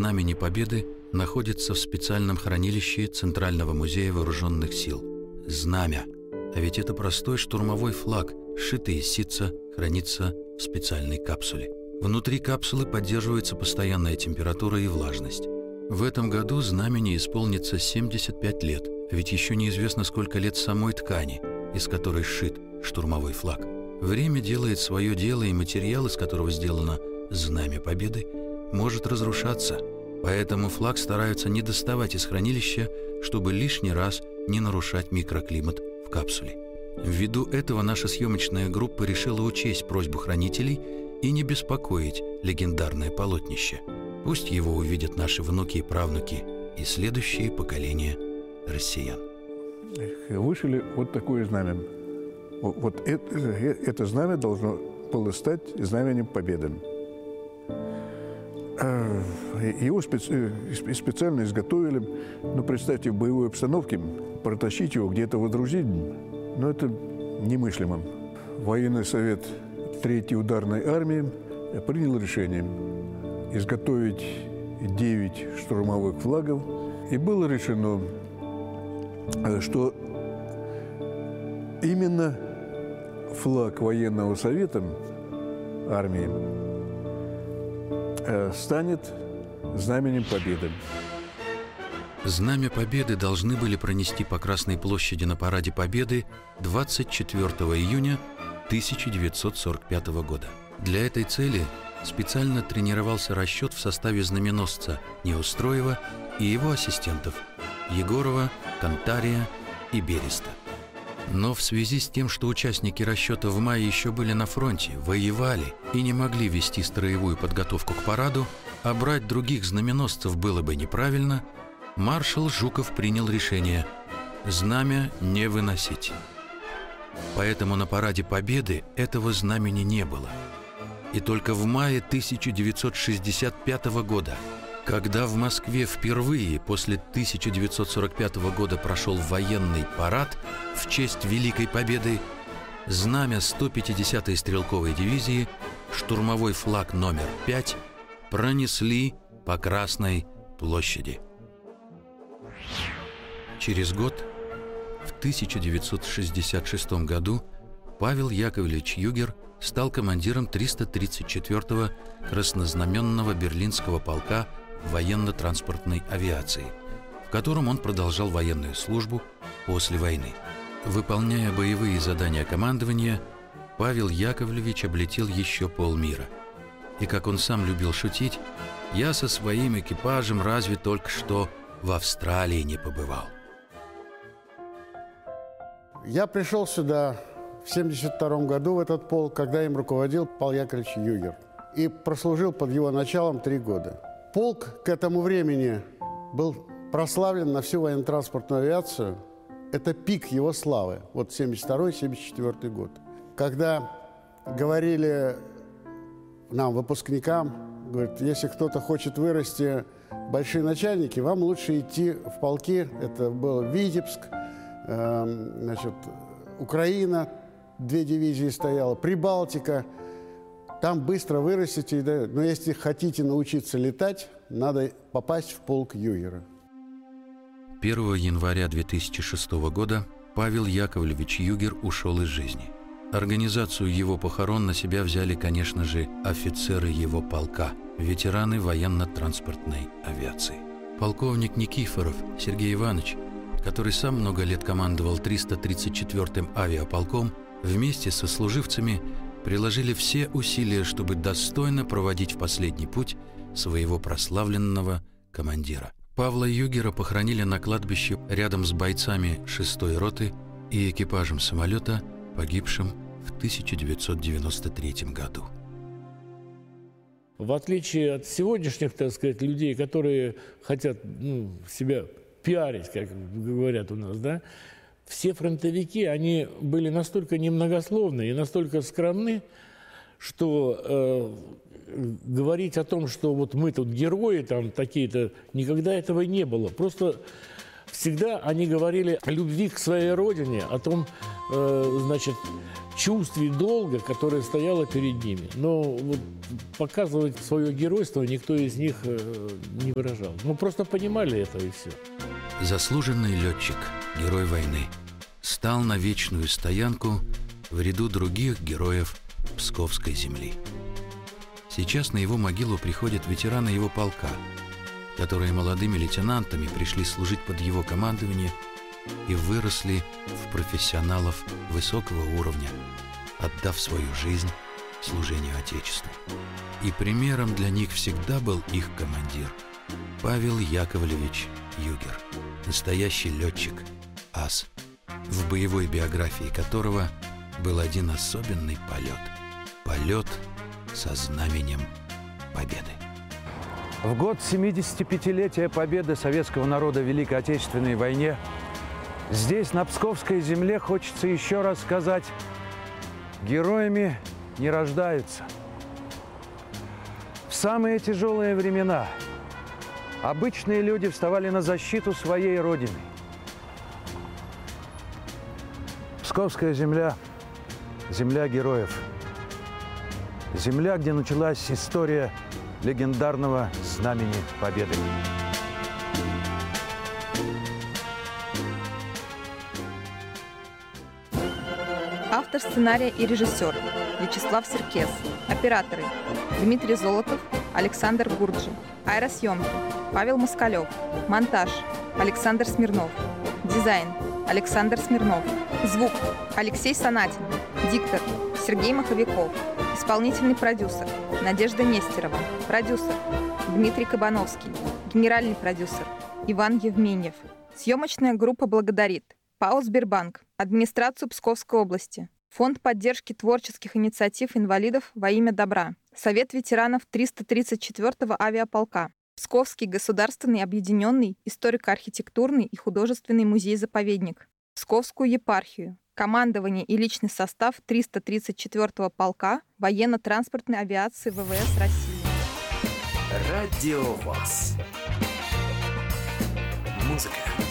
Знамени Победы находится в специальном хранилище Центрального музея вооруженных сил. Знамя. А ведь это простой штурмовой флаг, сшитый из ситца, хранится в специальной капсуле. Внутри капсулы поддерживается постоянная температура и влажность. В этом году знамени исполнится 75 лет, ведь еще неизвестно, сколько лет самой ткани, из которой сшит штурмовой флаг. Время делает свое дело, и материал, из которого сделано Знамя Победы, может разрушаться. Поэтому флаг стараются не доставать из хранилища, чтобы лишний раз не нарушать микроклимат в капсуле. Ввиду этого наша съемочная группа решила учесть просьбу хранителей и не беспокоить легендарное полотнище. Пусть его увидят наши внуки и правнуки и следующие поколения россиян. Вышили вот такое знамя. Вот это знамя должно было стать знаменем Победы. Его специально изготовили. Но представьте, в боевой обстановке протащить его, где-то водрузить, но это немыслимо. Военный совет 3-й ударной армии принял решение изготовить 9 штурмовых флагов. И было решено, что именно флаг военного совета армии станет знаменем Победы. Знамя Победы должны были пронести по Красной площади на параде Победы 24 июня 1945 года. Для этой цели специально тренировался расчет в составе знаменосца Неустроева и его ассистентов Егорова, Кантария и Береста. Но в связи с тем, что участники расчета в мае еще были на фронте, воевали и не могли вести строевую подготовку к параду, а брать других знаменосцев было бы неправильно, маршал Жуков принял решение знамя не выносить. Поэтому на параде Победы этого знамени не было. И только в мае 1965 года, когда в Москве впервые после 1945 года прошел военный парад в честь Великой Победы, знамя 150-й стрелковой дивизии, штурмовой флаг номер 5, пронесли по Красной площади. Через год, в 1966 году, Павел Яковлевич Югер стал командиром 334-го краснознаменного Берлинского полка военно-транспортной авиации, в котором он продолжал военную службу после войны. Выполняя боевые задания командования, Павел Яковлевич облетел еще полмира. И, как он сам любил шутить, «Я со своим экипажем разве только что в Австралии не побывал». Я пришел сюда в 1972 году в этот полк, когда им руководил Павел Яковлевич Югер, и прослужил под его началом 3 года. Полк к этому времени был прославлен на всю военно-транспортную авиацию. Это пик его славы, вот 1972-1974 год. Когда говорили нам, выпускникам, говорят, если кто-то хочет вырасти большие начальники, вам лучше идти в полки. Это был Витебск, Украина, 2 дивизии стояло, Прибалтика. Там быстро вырастите. Но если хотите научиться летать, надо попасть в полк Югера. 1 января 2006 года Павел Яковлевич Югер ушел из жизни. Организацию его похорон на себя взяли, конечно же, офицеры его полка, ветераны военно-транспортной авиации. Полковник Никифоров Сергей Иванович, который сам много лет командовал 334-м авиаполком, вместе со служивцами приложили все усилия, чтобы достойно проводить в последний путь своего прославленного командира. Павла Югера похоронили на кладбище рядом с бойцами 6-й роты и экипажем самолета, погибшим в 1993 году. В отличие от сегодняшних, так сказать, людей, которые хотят себя пиарить, как говорят у нас, да, все фронтовики, они были настолько немногословны и настолько скромны, что говорить о том, что вот мы тут герои, там такие-то, никогда этого не было. Просто всегда они говорили о любви к своей родине, о том, значит, чувстве долга, которое стояло перед ними. Но вот показывать свое геройство никто из них не выражал. Ну, просто понимали это, и все. Заслуженный летчик, герой войны, стал на вечную стоянку в ряду других героев Псковской земли. Сейчас на его могилу приходят ветераны его полка, которые молодыми лейтенантами пришли служить под его командование и выросли в профессионалов высокого уровня, отдав свою жизнь служению Отечеству. И примером для них всегда был их командир Павел Яковлевич Югер, настоящий летчик, ас, в боевой биографии которого был один особенный полет со знаменем Победы. В год 75-летия победы советского народа в Великой Отечественной войне здесь, на Псковской земле, хочется еще раз сказать: героями не рождаются. В самые тяжелые времена обычные люди вставали на защиту своей родины. Псковская земля – земля героев. Земля, где началась история легендарного Знамени Победы. Автор сценария и режиссер Вячеслав Серкес. Операторы Дмитрий Золотов, Александр Гурджи. Аэросъемки Павел Москалев. Монтаж Александр Смирнов. Дизайн Александр Смирнов. Звук Алексей Санатин. Диктор Сергей Маховиков. Исполнительный продюсер Надежда Нестерова. Продюсер Дмитрий Кабановский. Генеральный продюсер Иван Евменьев. Съемочная группа благодарит ПАО «Сбербанк», администрацию Псковской области, Фонд поддержки творческих инициатив инвалидов во имя добра, Совет ветеранов 334-го авиаполка, Псковский государственный объединенный историко-архитектурный и художественный музей-заповедник, Псковскую епархию, командование и личный состав 334-го полка военно-транспортной авиации ВВС России. Радио ВОС. Музыка